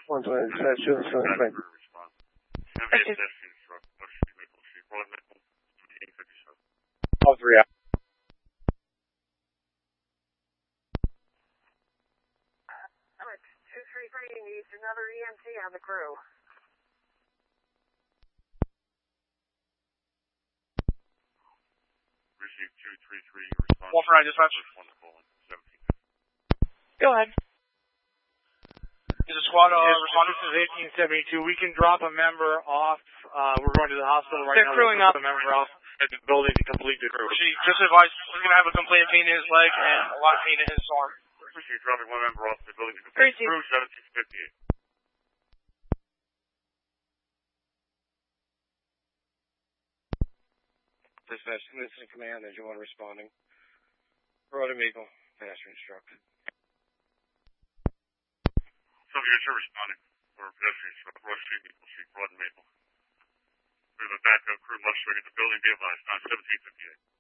120, dispatch 207, thank you. All three out. Alex, 233 needs another EMT on the crew. Receive 233, response. One for dispatch. Go ahead. This is squad responding. This is 1872. We can drop a member off. We're going to the hospital right now. They're crewing up. A member off at the building to complete the crew. Just advise, he's going to have a complete pain in his leg and a lot of pain in his arm. Appreciate dropping one member off the building to complete the crew, 1758. Dispatch, this is command, as you want responding. Road and vehicle, pedestrian struck. Subject, you're responding for pedestrian struck. Rush Street, Maple Street, Broad and Maple. We have a backup crew, much swing at the building, be advised, 1758.